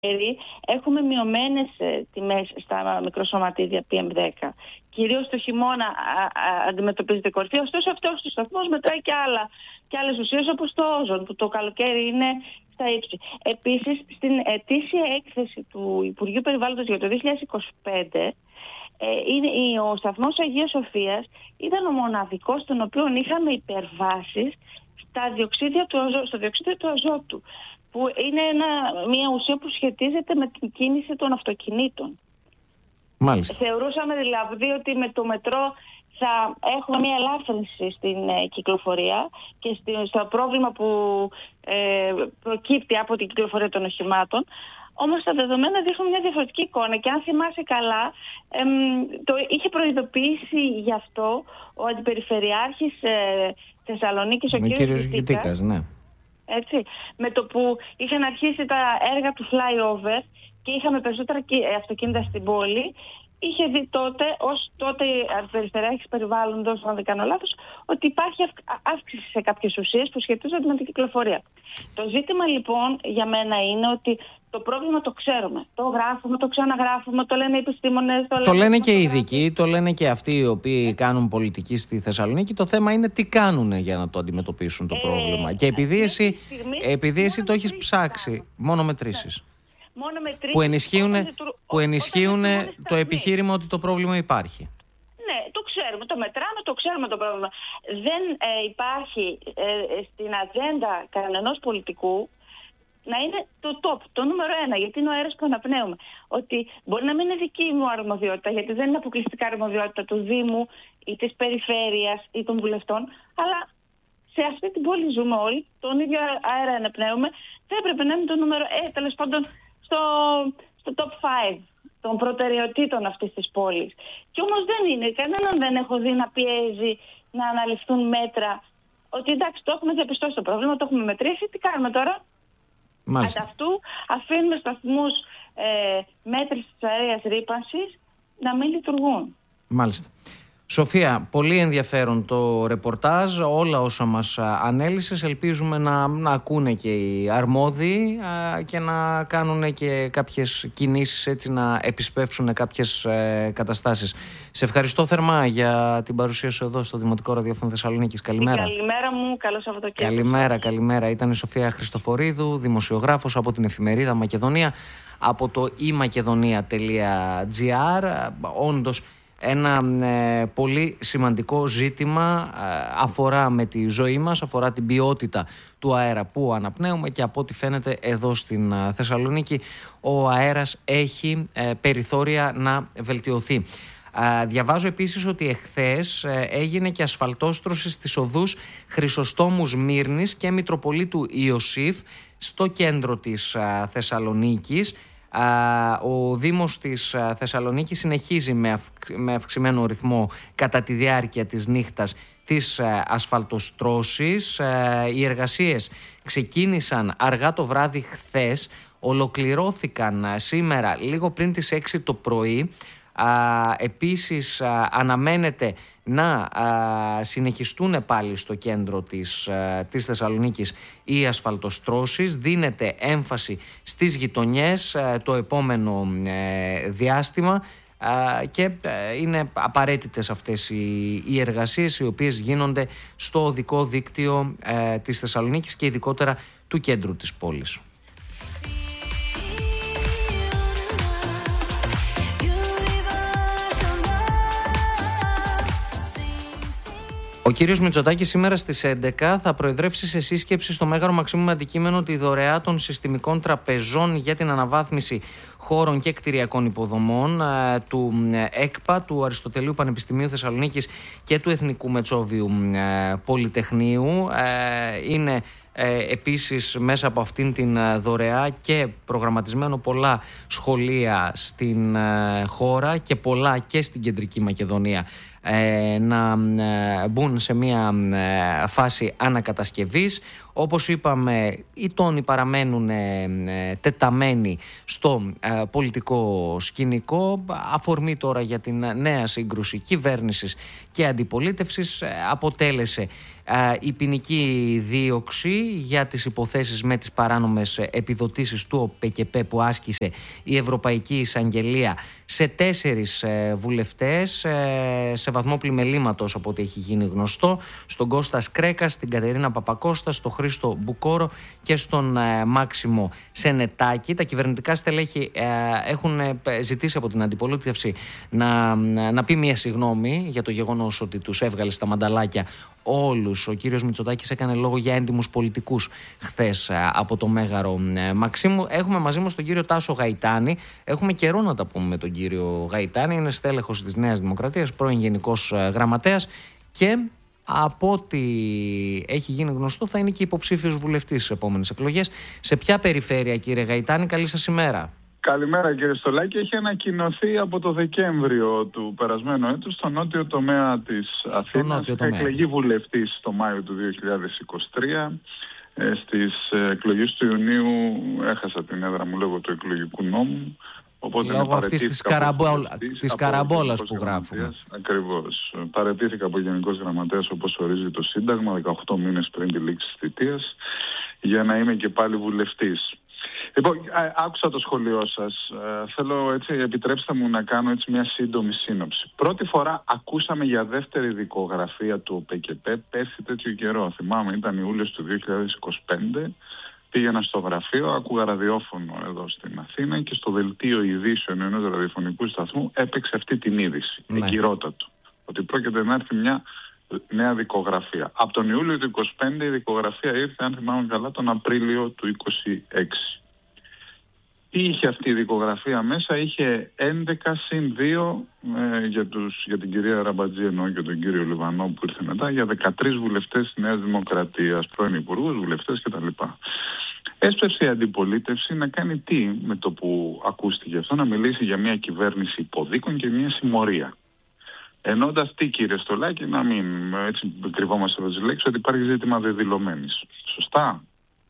έχουμε μειωμένες τιμές στα μικροσωματίδια PM10. Κυρίως το χειμώνα αντιμετωπίζεται κορυφή. Ωστόσο, αυτός ο σταθμός μετράει και άλλες ουσίες όπως το όζον, που το καλοκαίρι είναι στα ύψη. Επίσης, στην ετήσια έκθεση του Υπουργείου Περιβάλλοντος για το 2025, ο σταθμός Αγίας Σοφίας ήταν ο μοναδικός στον οποίο είχαμε υπερβάσεις στο διοξείδιο του αζότου, που είναι μια ουσία που σχετίζεται με την κίνηση των αυτοκινήτων. Μάλιστα. Θεωρούσαμε δηλαδή ότι με το μετρό θα έχουμε μια ελάφρυνση στην κυκλοφορία και στο πρόβλημα που προκύπτει από την κυκλοφορία των οχημάτων. Όμως τα δεδομένα δείχνουν μια διαφορετική εικόνα και αν θυμάσαι καλά, το είχε προειδοποιήσει γι' αυτό ο Αντιπεριφερειάρχης Θεσσαλονίκης, ο κύριος Γητίκας, ναι. Έτσι, με το που είχαν αρχίσει τα έργα του flyover και είχαμε περισσότερα αυτοκίνητα στην πόλη, είχε δει τότε, ως τότε Αντιπεριφερειάρχης Περιβάλλοντος, αν δεν κάνω λάθος, ότι υπάρχει αύξηση σε κάποιες ουσίες που σχετίζονται με την κυκλοφορία. Το ζήτημα λοιπόν για μένα είναι ότι το πρόβλημα το ξέρουμε. Το γράφουμε, το ξαναγράφουμε, το λένε οι επιστήμονες. Το λένε και οι ειδικοί, το λένε και αυτοί οι οποίοι κάνουν πολιτική στη Θεσσαλονίκη. Το θέμα είναι τι κάνουν για να το αντιμετωπίσουν το πρόβλημα. Και επειδή εσύ το έχεις ψάξει, μόνο μετρήσεις. Που ενισχύουν το επιχείρημα ότι το πρόβλημα υπάρχει. Ναι, το ξέρουμε, το μετράμε, το ξέρουμε το πρόβλημα. Δεν υπάρχει στην ατζέντα κανενός πολιτικού να είναι το top, το νούμερο 1, γιατί είναι ο αέρας που αναπνέουμε. Ότι μπορεί να μην είναι δική μου αρμοδιότητα, γιατί δεν είναι αποκλειστικά αρμοδιότητα του Δήμου ή της Περιφέρειας ή των βουλευτών, αλλά σε αυτή την πόλη ζούμε όλοι, τον ίδιο αέρα αναπνέουμε, θα έπρεπε να είναι το νούμερο, τέλος πάντων, στο top 5 των προτεραιοτήτων αυτής της πόλης. Και όμως δεν είναι. Κανέναν δεν έχω δει να πιέζει να αναλυφθούν μέτρα. Ότι εντάξει, το έχουμε διαπιστώσει το πρόβλημα, το έχουμε μετρήσει. Τι κάνουμε τώρα? Ανταυτού αφήνουμε σταθμούς μέτρησης της αέρας ρύπανσης να μην λειτουργούν. Μάλιστα. Σοφία, πολύ ενδιαφέρον το ρεπορτάζ, όλα όσα μας ανέλυσες. Ελπίζουμε να ακούνε και οι αρμόδιοι και να κάνουν και κάποιες κινήσεις, έτσι να επισπεύσουν κάποιες καταστάσεις. Σε ευχαριστώ θερμά για την παρουσία σου εδώ στο Δημοτικό Ραδιόφωνο Θεσσαλονίκης. Καλημέρα. Καλημέρα μου, καλό Σαββατοκύριακο. Καλημέρα. Ήταν η Σοφία Χριστοφορίδου, δημοσιογράφος από την εφημερίδα Μακεδονία, από το imakedonia.gr. Όντως, ένα πολύ σημαντικό ζήτημα, αφορά με τη ζωή μας, αφορά την ποιότητα του αέρα που αναπνέουμε και από ό,τι φαίνεται εδώ στην Θεσσαλονίκη ο αέρας έχει περιθώρια να βελτιωθεί. Διαβάζω επίσης ότι εχθές έγινε και ασφαλτόστρωση στις οδούς Χρυσοστόμου Σμύρνης και Μητροπολίτου Ιωσήφ στο κέντρο της Θεσσαλονίκης. Ο Δήμος της Θεσσαλονίκης συνεχίζει με αυξημένο ρυθμό κατά τη διάρκεια της νύχτας της ασφαλτοστρώσης. Οι εργασίες ξεκίνησαν αργά το βράδυ χθες, ολοκληρώθηκαν σήμερα λίγο πριν τις 6 το πρωί. Επίσης αναμένεται να συνεχιστούν πάλι στο κέντρο της Θεσσαλονίκης οι ασφαλτοστρώσεις. Δίνεται έμφαση στις γειτονιές το επόμενο διάστημα και είναι απαραίτητες αυτές οι εργασίες, οι οποίες γίνονται στο οδικό δίκτυο της Θεσσαλονίκης και ειδικότερα του κέντρου της πόλης. Ο κύριος Μητσοτάκης σήμερα στις 11 θα προεδρεύσει σε σύσκεψη στο Μέγαρο Μαξίμου με αντικείμενο τη δωρεά των συστημικών τραπεζών για την αναβάθμιση χώρων και κτηριακών υποδομών του ΕΚΠΑ, του Αριστοτελείου Πανεπιστημίου Θεσσαλονίκης και του Εθνικού Μετσόβιου Πολυτεχνείου. Είναι επίσης μέσα από αυτήν την δωρεά και προγραμματισμένο πολλά σχολεία στην χώρα και πολλά και στην Κεντρική Μακεδονία να μπουν σε μια φάση ανακατασκευής. Όπως είπαμε, οι τόνοι παραμένουν τεταμένοι στο πολιτικό σκηνικό. Αφορμή τώρα για την νέα σύγκρουση κυβέρνησης και αντιπολίτευσης αποτέλεσε η ποινική δίωξη για τις υποθέσεις με τις παράνομες επιδοτήσεις του ΟΠΕΚΕΠΕ που άσκησε η Ευρωπαϊκή Εισαγγελία σε 4 βουλευτές σε βαθμό πλημελήματος, από ό,τι έχει γίνει γνωστό, στον Κώστα Σκρέκα, στην Κατερίνα Παπακώστα, στον Χρήστο Μπουκόρο και στον Μάξιμο Σενετάκη. Τα κυβερνητικά στελέχη έχουν ζητήσει από την αντιπολίτευση να πει μια συγγνώμη για το γεγονός ότι τους έβγαλε στα μανταλάκια όλους. Ο κύριος Μητσοτάκης έκανε λόγο για έντιμους πολιτικούς χθες από το Μέγαρο Μαξίμου. Έχουμε μαζί μας τον κύριο Τάσο Γαϊτάνη. Έχουμε καιρό να τα πούμε με τον κύριο Γαϊτάνη. Είναι στέλεχος της Νέας Δημοκρατίας, πρώην Γενικός Γραμματέας και από ό,τι έχει γίνει γνωστό θα είναι και υποψήφιος βουλευτής στις επόμενες εκλογές. Σε ποια περιφέρεια, κύριε Γαϊτάνη? Καλή σας ημέρα. Καλημέρα, κύριε Στολάκη. Έχει ανακοινωθεί από το Δεκέμβριο του περασμένου έτους στο νότιο τομέα της Αθήνας. Είχα εκλεγεί βουλευτής το Μάιο του 2023. Στις εκλογές του Ιουνίου έχασα την έδρα μου λόγω του εκλογικού νόμου. Οπότε λόγω αυτής της καραμπόλας που γράφουμε. Ακριβώς. Παραιτήθηκα από Γενικός Γραμματέας όπως ορίζει το Σύνταγμα 18 μήνες πριν τη λήξη της θητείας για να είμαι και πάλι βουλευτής. Λοιπόν, άκουσα το σχολείο σας. Θέλω, επιτρέψτε μου να κάνω μια σύντομη σύνοψη. Πρώτη φορά ακούσαμε για δεύτερη δικογραφία του ΟΠΕΚΕΠΕ πέρσι τέτοιο καιρό. Θυμάμαι, ήταν Ιούλιος του 2025. Πήγαινα στο γραφείο, άκουγα ραδιόφωνο εδώ στην Αθήνα και στο δελτίο ειδήσεων ενός ραδιοφωνικού σταθμού έπαιξε αυτή την είδηση. Ναι. Εγκυρότατο. Ότι πρόκειται να έρθει μια νέα δικογραφία. Από τον Ιούλιο του 2025 η δικογραφία ήρθε, αν θυμάμαι καλά, τον Απρίλιο του 2026. Τι είχε αυτή η δικογραφία μέσα? Είχε 11 συν 2 για την κυρία Ραμπατζή και τον κύριο Λιβανό που ήρθε μετά, για 13 βουλευτές της Νέας Δημοκρατίας, πρώην υπουργούς, βουλευτές κτλ. Έσπευσε η αντιπολίτευση να κάνει τι με το που ακούστηκε αυτό? Να μιλήσει για μια κυβέρνηση υποδίκων και μια συμμορία. Ενώντας τι, κύριε Στολάκη? Να μην έτσι κρυβόμαστε από τις λέξεις, ότι υπάρχει ζήτημα δεδηλωμένης. Σωστά.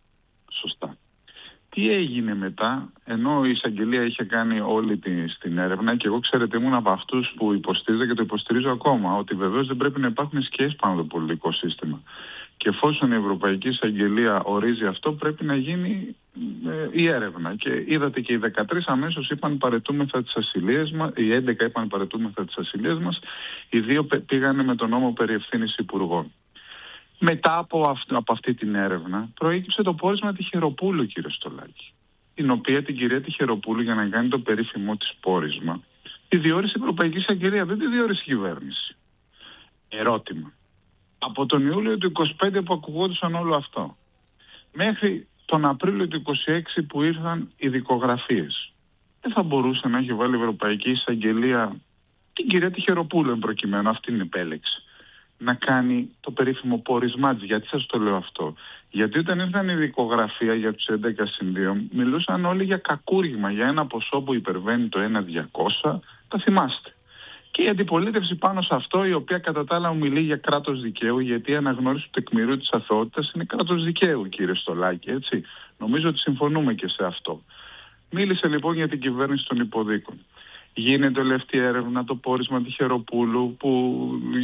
Τι έγινε μετά? Ενώ η εισαγγελία είχε κάνει όλη την έρευνα και εγώ, ξέρετε, ήμουν από αυτούς που υποστήριζα και το υποστηρίζω ακόμα, ότι βεβαίως δεν πρέπει να υπάρχουν σκιές πάνω το πολιτικό σύστημα. Και εφόσον η Ευρωπαϊκή Εισαγγελία ορίζει αυτό, πρέπει να γίνει η έρευνα. Και είδατε και οι 13 αμέσως είπαν παρετούμεθα τις ασυλίες μας, οι 11 είπαν παρετούμεθα τις ασυλίες μας, οι 2 πήγανε με τον νόμο περί ευθύνης υπουργών. Μετά από αυτή την έρευνα προέκυψε το πόρισμα Τυχεροπούλου, κύριε Στολάκη, την οποία την κυρία Τυχεροπούλου, για να κάνει το περίφημό της πόρισμα, τη διόρισε η Ευρωπαϊκή Εισαγγελία, δεν τη διόρισε η κυβέρνηση. Ερώτημα. Από τον Ιούλιο του 2025 που ακουγόντουσαν όλο αυτό, μέχρι τον Απρίλιο του 2026 που ήρθαν οι δικογραφίες, δεν θα μπορούσε να έχει βάλει η Ευρωπαϊκή Εισαγγελία την κυρία Τυχεροπούλου, εν προκειμένου, αυτή την επέλεξη, να κάνει το περίφημο πόρισμά της? Γιατί σας το λέω αυτό? Γιατί όταν ήρθαν η δικογραφία για τους 11 συν 2, μιλούσαν όλοι για κακούργημα, για ένα ποσό που υπερβαίνει το 1.200, τα θυμάστε. Και η αντιπολίτευση πάνω σε αυτό, η οποία κατά τα άλλα μιλεί για κράτος δικαίου, γιατί η αναγνώριση του τεκμηρίου της αθωότητας είναι κράτος δικαίου, κύριε Στολάκη, έτσι. Νομίζω ότι συμφωνούμε και σε αυτό. Μίλησε λοιπόν για την κυβέρνηση των υποδίκων. Γίνεται όλη αυτή η έρευνα, το πόρισμα Τυχεροπούλου, που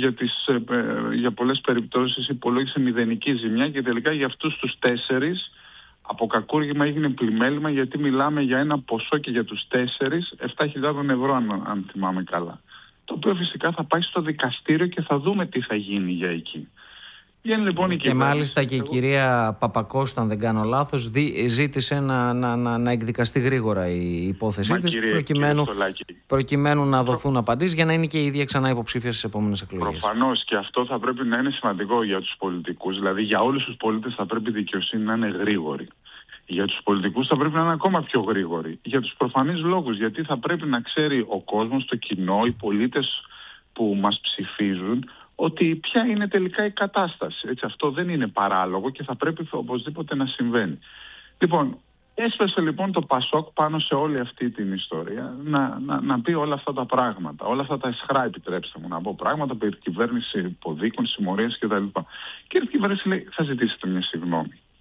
για πολλές περιπτώσεις υπολόγισε μηδενική ζημιά και τελικά για αυτούς τους 4 από κακούργημα έγινε πλημέλημα, γιατί μιλάμε για ένα ποσό και για τους 4 7.000 ευρώ, αν θυμάμαι καλά. Το οποίο φυσικά θα πάει στο δικαστήριο και θα δούμε τι θα γίνει για εκεί. Λοιπόν, και μάλιστα και η κυρία Παπακώστα, αν δεν κάνω λάθος, ζήτησε να εκδικαστεί γρήγορα η υπόθεσή της, προκειμένου να δοθούν απαντήσεις για να είναι και η ίδια ξανά υποψήφια στις επόμενες εκλογές. Προφανώς, και αυτό θα πρέπει να είναι σημαντικό για τους πολιτικούς. Δηλαδή για όλους τους πολίτες θα πρέπει η δικαιοσύνη να είναι γρήγορη. Για τους πολιτικούς θα πρέπει να είναι ακόμα πιο γρήγορη. Για τους προφανείς λόγους, γιατί θα πρέπει να ξέρει ο κόσμος, το κοινό, οι πολίτες που μας ψηφίζουν, ότι ποια είναι τελικά η κατάσταση. Έτσι, αυτό δεν είναι παράλογο και θα πρέπει οπωσδήποτε να συμβαίνει. Λοιπόν, έσπασε λοιπόν το Πασόκ πάνω σε όλη αυτή την ιστορία να πει όλα αυτά τα πράγματα, όλα αυτά τα εσχρά, επιτρέψτε μου να πω, πράγματα περί κυβέρνηση υποδίκων, συμμορίες κτλ. Και η κυβέρνηση λέει, θα ζητήσετε μια συγγνώμη.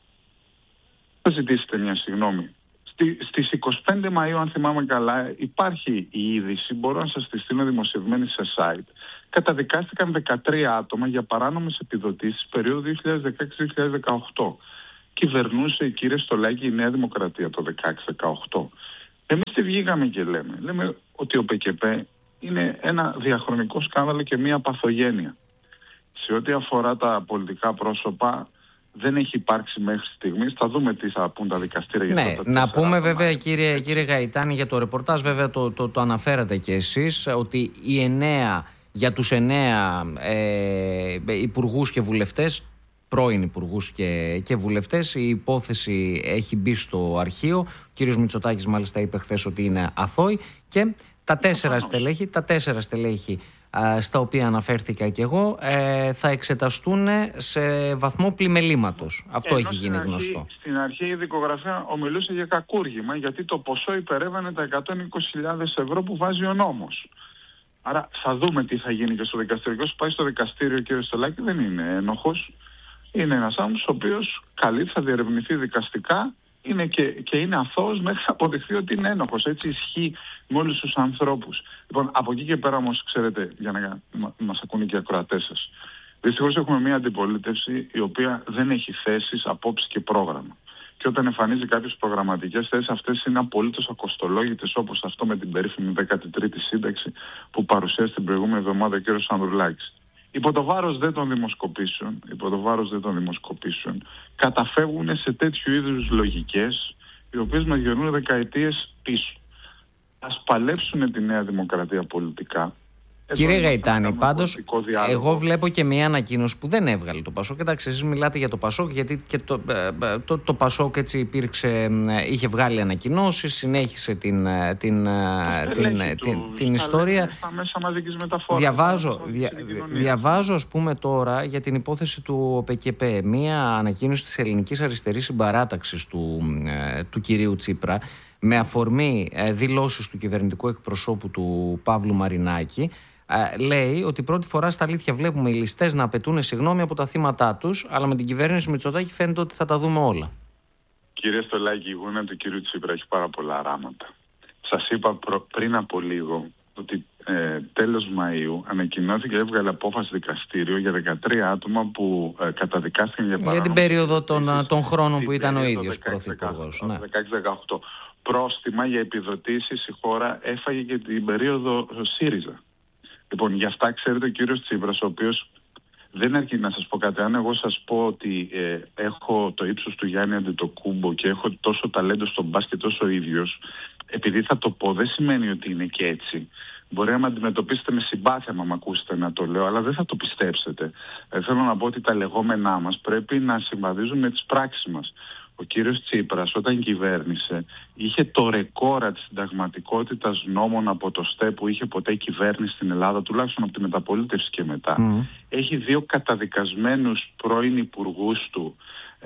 θα ζητήσετε μια συγγνώμη. Στις 25 Μαΐου, αν θυμάμαι καλά, υπάρχει η είδηση, μπορώ να σας τη στείλω δημοσιευμένη σε site. Καταδικάστηκαν 13 άτομα για παράνομες επιδοτήσεις περίοδο 2016-2018. Κυβερνούσε η κύριε Στολάκη η Νέα Δημοκρατία το 2016-2018. Εμείς τι βγήκαμε και λέμε ότι ο ΠΚΠ είναι ένα διαχρονικό σκάνδαλο και μια παθογένεια. Σε ό,τι αφορά τα πολιτικά πρόσωπα, δεν έχει υπάρξει μέχρι στιγμής. Θα δούμε τι θα πούν τα δικαστήρια. Ναι, για να πούμε βέβαια κύριε Γαϊτάνη για το ρεπορτάζ, βέβαια το αναφέρατε και εσείς, ότι για τους 9 υπουργούς και βουλευτές, πρώην υπουργούς και βουλευτές, η υπόθεση έχει μπει στο αρχείο. Ο κύριος Μητσοτάκης μάλιστα είπε χθες ότι είναι αθώοι, και τα 4 στελέχη στα οποία αναφέρθηκα και εγώ θα εξεταστούν σε βαθμό πλημελήματος. Αυτό έχει γίνει γνωστό. Στην αρχή η δικογραφία ομιλούσε για κακούργημα, γιατί το ποσό υπερεύανε τα 120.000 ευρώ που βάζει ο νόμος. Άρα θα δούμε τι θα γίνει και στο δικαστήριο. Όσο πάει στο δικαστήριο, ο κ. Στολάκη δεν είναι ένοχος. Είναι ένας άνθρωπος ο οποίος καλείται, θα διερευνηθεί δικαστικά, είναι και είναι αθώος μέχρι να αποδειχθεί ότι είναι ένοχος. Έτσι ισχύει με όλους τους ανθρώπους. Λοιπόν, από εκεί και πέρα όμως, ξέρετε, για να μας ακούνε και οι ακροατές σας, δυστυχώς έχουμε μια αντιπολίτευση η οποία δεν έχει θέσεις, απόψεις και πρόγραμμα. Και όταν εμφανίζει κάποιες προγραμματικές θέσεις, αυτές είναι απολύτως ακοστολόγητες, όπως αυτό με την περίφημη 13η σύνταξη που παρουσίασε την προηγούμενη εβδομάδα ο κ. Ανδρουλάκης. Υπό το βάρος δε των δημοσκοπήσεων, καταφεύγουν σε τέτοιου είδους λογικές, οι οποίες μας γυρνούν δεκαετίες πίσω. Ας παλέψουν τη Νέα Δημοκρατία πολιτικά. Κύριε Γαϊτάνη, πάντως, εγώ βλέπω και μια ανακοίνωση που δεν έβγαλε το Πασόκ. Κοιτάξτε, εσείς μιλάτε για το Πασόκ, γιατί και το Πασόκ έτσι είχε βγάλει ανακοινώσεις, συνέχισε την ιστορία. Στα μέσα μαζικής μεταφοράς. Διαβάζω, ας πούμε, τώρα για την υπόθεση του ΠΚΠ μια ανακοίνωση της Ελληνικής Αριστερής Συμπαράταξης του κυρίου Τσίπρα, με αφορμή δηλώσεις του κυβερνητικού εκπροσώπου του Παύλου Μαρινάκη. Λέει ότι πρώτη φορά στα αλήθεια βλέπουμε οι ληστές να απαιτούν συγγνώμη από τα θύματά τους, αλλά με την κυβέρνηση Μητσοτάκη φαίνεται ότι θα τα δούμε όλα. Κύριε Στολάκη, η γούνα του κύριου Τσίπρα έχει πάρα πολλά ράματα. Σας είπα πριν από λίγο ότι τέλος Μαΐου ανακοινώθηκε και έβγαλε απόφαση δικαστήριο για 13 άτομα που καταδικάστηκαν για παράνομο. Για την περίοδο των χρόνων που ήταν ο ίδιος πρωθυπουργός. 16-18. Πρόστιμα για επιδοτήσεις η χώρα έφαγε και την περίοδο ΣΥΡΙΖΑ. Λοιπόν, γι' αυτά ξέρετε ο κύριος Τσίπρας, ο οποίος δεν αρκεί να σας πω κάτι. Αν εγώ σας πω ότι έχω το ύψος του Γιάννη Αντετοκούμπο και έχω τόσο ταλέντο στον μπάσκετ όσο ο ίδιος, επειδή θα το πω δεν σημαίνει ότι είναι και έτσι. Μπορεί να με αντιμετωπίσετε με συμπάθεια, άμα με ακούσετε να το λέω, αλλά δεν θα το πιστέψετε. Θέλω να πω ότι τα λεγόμενά μας πρέπει να συμβαδίζουν με τις πράξεις μας. Ο κύριος Τσίπρας όταν κυβέρνησε είχε το ρεκόρα της συνταγματικότητας νόμων από το ΣΤΕ που είχε ποτέ κυβέρνηση στην Ελλάδα, τουλάχιστον από τη μεταπολίτευση και μετά. Έχει 2 καταδικασμένους πρώην υπουργούς του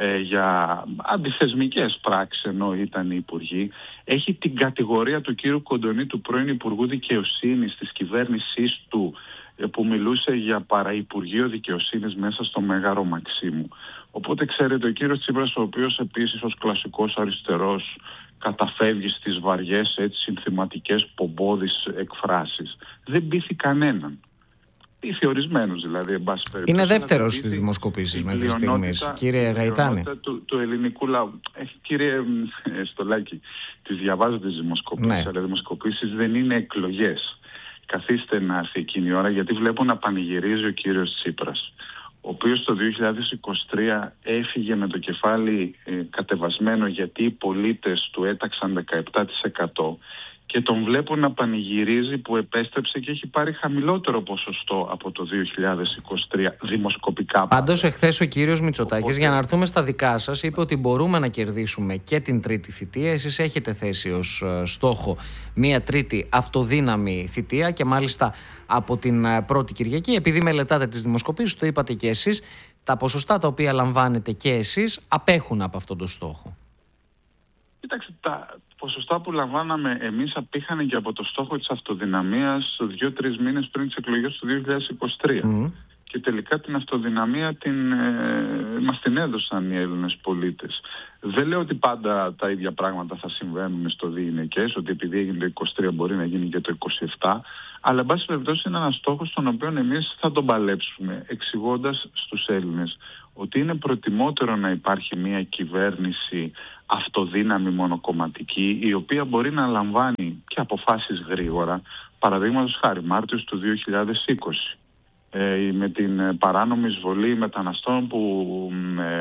για αντιθεσμικές πράξεις, ενώ ήταν υπουργοί. Έχει την κατηγορία του κύριου Κοντονή, του πρώην Υπουργού Δικαιοσύνης της κυβέρνησής του, που μιλούσε για παραυπουργείο δικαιοσύνης μέσα στο Μέγαρο Μαξίμου. Οπότε ξέρετε, ο κύριος Τσίπρας, ο οποίος επίσης ως κλασικός αριστερός καταφεύγει στις βαριές συνθηματικές πομπόδεις εκφράσεις, δεν πείθει κανέναν. Πείθει ορισμένους δηλαδή, εν πάση περιπτώσει. Είναι δεύτερος στις δημοσκοπήσεις μέχρι στιγμής, κύριε Γαϊτάνη. Του ελληνικού λαού. Κύριε Στολάκη, τις διαβάζω τις δημοσκοπήσεις, αλλά οι δημοσκοπήσεις δεν είναι εκλογές. Καθίστε να έρθει εκείνη η ώρα, γιατί βλέπω να πανηγυρίζει ο κύριος Τσίπρας, ο οποίος το 2023 έφυγε με το κεφάλι κατεβασμένο, γιατί οι πολίτες του έταξαν 17%, και τον βλέπω να πανηγυρίζει που επέστρεψε και έχει πάρει χαμηλότερο ποσοστό από το 2023 δημοσκοπικά. Πάντως εχθές ο κύριος Μητσοτάκης, για να έρθουμε στα δικά σας, είπε ότι μπορούμε να κερδίσουμε και την τρίτη θητεία. Εσείς έχετε θέσει ως στόχο μία τρίτη αυτοδύναμη θητεία, και μάλιστα από την πρώτη Κυριακή. Επειδή μελετάτε τις δημοσκοπήσεις, το είπατε και εσείς, τα ποσοστά τα οποία λαμβάνετε και εσείς απέχουν από αυτόν τον στόχο. Κοιτάξτε, τα ποσοστά που λαμβάναμε εμείς απήχαν και από το στόχο της αυτοδυναμίας 2-3 μήνες πριν τις εκλογές του 2023. Και τελικά την αυτοδυναμία μας την έδωσαν οι Έλληνες πολίτες. Δεν λέω ότι πάντα τα ίδια πράγματα θα συμβαίνουν στο διηνεκές, ότι επειδή έγινε το 23 μπορεί να γίνει και το 27, αλλά εν πάση περιπτώσει είναι ένας στόχος τον οποίο εμείς θα τον παλέψουμε, εξηγώντας στους Έλληνες ότι είναι προτιμότερο να υπάρχει μια κυβέρνηση αυτοδύναμη μονοκομματική, η οποία μπορεί να λαμβάνει και αποφάσεις γρήγορα, παραδείγματος χάρη Μάρτιος του 2020. Με την παράνομη εισβολή μεταναστών που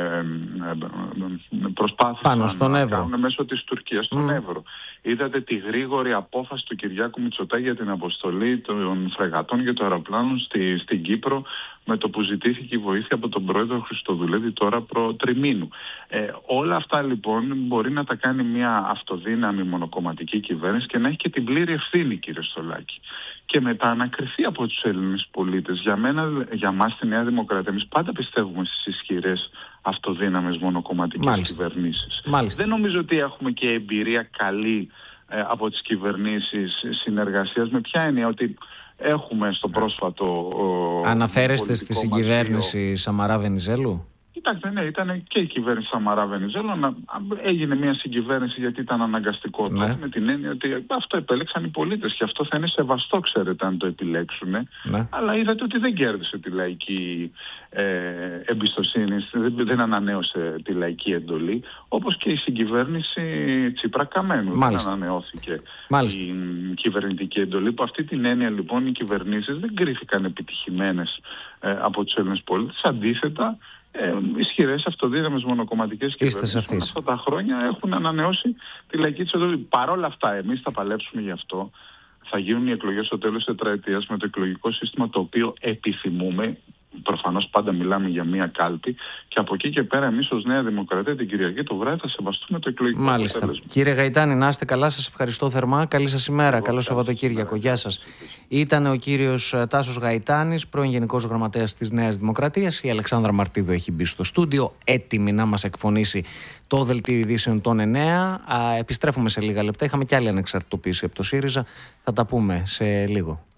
προσπάθησαν να κάνουν μέσω της Τουρκίας στον Εύρο. Είδατε τη γρήγορη απόφαση του Κυριάκου Μητσοτάκη για την αποστολή των φρεγατών και των αεροπλάνων στην Κύπρο, με το που ζητήθηκε η βοήθεια από τον πρόεδρο Χριστοδουλίδη τώρα προτριμήνου. Όλα αυτά λοιπόν μπορεί να τα κάνει μια αυτοδύναμη μονοκομματική κυβέρνηση και να έχει και την πλήρη ευθύνη, κύριε Στολάκη. Και μετά να κρυφεί από τους Έλληνες πολίτες. Για μας στη Νέα Δημοκρατία, εμείς πάντα πιστεύουμε στις ισχυρές αυτοδύναμες μονοκομματικές κυβερνήσεις. Δεν νομίζω ότι έχουμε και εμπειρία καλή από τις κυβερνήσεις συνεργασίας. Με ποια έννοια? Ότι έχουμε στο πρόσφατο... Αναφέρεστε στη συγκυβέρνηση Σαμαρά-Βενιζέλου? Κοιτάξτε, ναι, ήταν και η κυβέρνηση Σαμαρά-Βενιζέλου. Έγινε μια συγκυβέρνηση γιατί ήταν αναγκαστικό τότε, με την έννοια ότι αυτό επέλεξαν οι πολίτες και αυτό θα είναι σεβαστό, ξέρετε, αν το επιλέξουν. Αλλά είδατε ότι δεν κέρδισε τη λαϊκή εμπιστοσύνη, δεν ανανέωσε τη λαϊκή εντολή, όπως και η συγκυβέρνηση Τσίπρα-Καμένου. Δεν ανανεώθηκε η κυβερνητική εντολή. Από αυτή την έννοια λοιπόν οι κυβερνήσεις δεν κρίθηκαν επιτυχημένες από τους Έλληνες πολίτες. Αντίθετα, ισχυρές αυτοδύναμες μονοκομματικές κυβερνήσεις αυτά τα χρόνια έχουν ανανεώσει τη λαϊκή της εντολή. Παρ' όλα αυτά, εμείς θα παλέψουμε γι' αυτό. Θα γίνουν οι εκλογές στο τέλος της τετραετίας με το εκλογικό σύστημα το οποίο επιθυμούμε. Προφανώς πάντα μιλάμε για μία κάλπη και από εκεί και πέρα εμείς ως Νέα Δημοκρατία την Κυριακή το βράδυ θα σεβαστούμε το εκλογικό αποτέλεσμα. Κύριε Γαϊτάνη, να είστε καλά, σας ευχαριστώ θερμά. Καλή σας ημέρα, καλό Σαββατοκύριακο. Γεια σας. Ήταν ο κύριος Τάσος Γαϊτάνης, πρώην Γενικός Γραμματέας της Νέας Δημοκρατίας. Η Αλεξάνδρα Μαρτίδου έχει μπει στο στούντιο, έτοιμη να μας εκφωνήσει το δελτίο ειδήσεων των 9. Επιστρέφουμε σε λίγα λεπτά. Είχαμε και άλλη ανεξαρτητοποίηση από το ΣΥΡΙΖΑ. Θα τα πούμε σε λίγο.